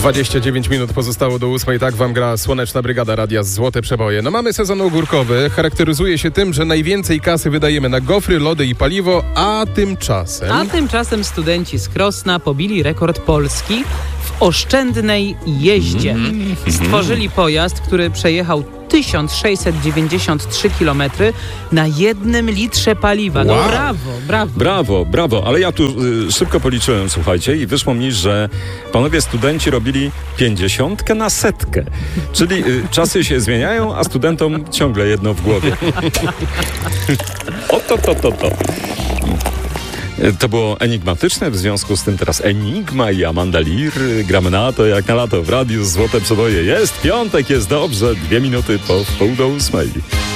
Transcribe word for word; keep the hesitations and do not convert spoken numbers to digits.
dwadzieścia dziewięć minut pozostało do ósmej. Tak wam gra Słoneczna Brygada Radia Złote Przeboje. No mamy sezon ogórkowy. Charakteryzuje się tym, że najwięcej kasy wydajemy na gofry, lody i paliwo, a tymczasem... A tymczasem studenci z Krosna pobili rekord Polski w oszczędnej jeździe. Stworzyli pojazd, który przejechał tysiąc sześćset dziewięćdziesiąt trzy kilometry na jednym litrze paliwa. No Wow. brawo, brawo. Brawo, brawo, ale ja tu y, szybko policzyłem, słuchajcie, i wyszło mi, że panowie studenci robili pięćdziesiątkę na setkę. Czyli y, czasy się zmieniają, a studentom ciągle jedno w głowie. Oto, to, to, to. To było enigmatyczne, w związku z tym teraz Enigma i Amanda Lear. Gramy na to jak na lato w Radiu Złote Przeboje. Jest piątek, jest dobrze, dwie minuty po wpół do ósmej.